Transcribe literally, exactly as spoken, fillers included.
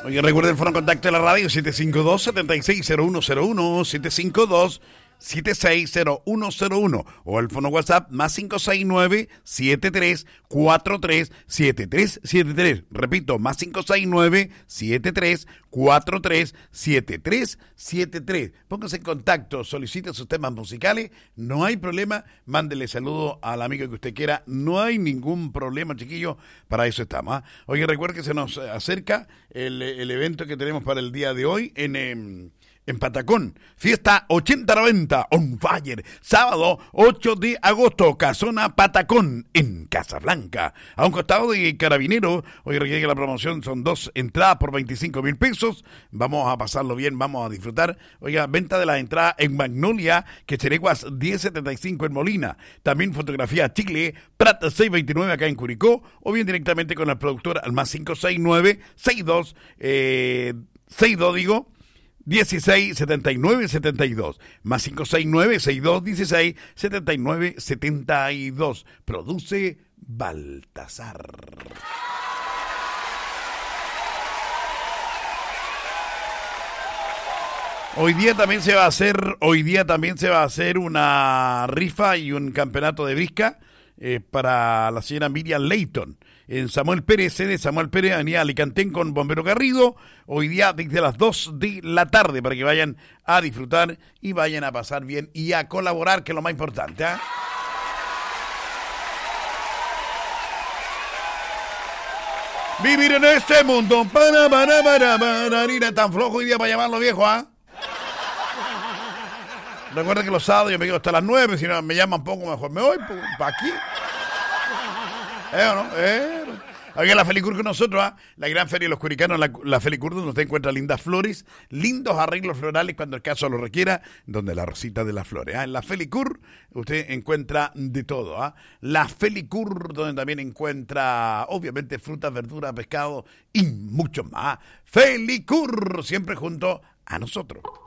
Oye, recuerden el fono contacto de la radio siete cinco dos, siete seis cero uno cero uno, siete cinco dos, siete seis cero uno cero uno o el fono WhatsApp más cinco seis nueve, siete tres cuatro tres, siete tres siete tres. Repito, más cinco seis nueve, siete tres cuatro tres, siete tres siete tres. Póngase en contacto, solicite sus temas musicales, no hay problema, mándele saludo al amigo que usted quiera, no hay ningún problema, chiquillo, para eso estamos. ¿eh? Oye, recuerde que se nos acerca el, el evento que tenemos para el día de hoy en... Eh, En Patacón, fiesta ochenta noventa on fire, sábado ocho de agosto, Casona Patacón, en Casablanca. A un costado de Carabinero, hoy requiere que la promoción son dos entradas por veinticinco mil pesos. Vamos a pasarlo bien, vamos a disfrutar. Oiga, venta de las entradas en Magnolia, Quechereguas diez setenta y cinco en Molina. También fotografía Chile, Prat seiscientos veintinueve acá en Curicó, o bien directamente con el productor al más cinco seis nueve, seis dos, eh, seis dos digo, dieciséis setenta y nueve setenta y dos más cinco seis nueve seis dos dieciséis setenta y nueve setenta y dos. Produce Baltasar. Hoy día también se va a hacer, hoy día también se va a hacer una rifa y un campeonato de brisca eh, para la señora Miriam Leighton. En Samuel Pérez, sede Samuel Pérez, avenida Alicantén con Bombero Garrido, hoy día desde las dos de la tarde, para que vayan a disfrutar y vayan a pasar bien y a colaborar, que es lo más importante. ¿eh? Vivir en este mundo, para, para, para, para, para, tan flojo hoy día para llamarlo viejo, ¿ah? ¿eh? Recuerden que los sábados yo me quedo hasta las nueve, si no me llaman poco mejor me voy, ¿para aquí? ¿Eh o no? ¿Eh? Aquí en la Felicur con nosotros, ¿ah? La gran feria de los curicanos, la, la Felicur, donde usted encuentra lindas flores, lindos arreglos florales cuando el caso lo requiera, donde la rosita de las flores. ¿ah? En la Felicur usted encuentra de todo. ¿ah? La Felicur, donde también encuentra, obviamente, frutas, verduras, pescado y mucho más. Felicur, siempre junto a nosotros.